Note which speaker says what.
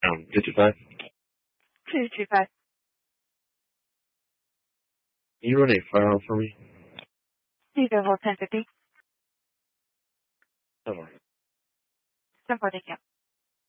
Speaker 1: 55.
Speaker 2: 225.
Speaker 1: Can you run a fire alarm for me?
Speaker 2: Please hold 1050.
Speaker 1: Hold on.
Speaker 2: 1040, yeah.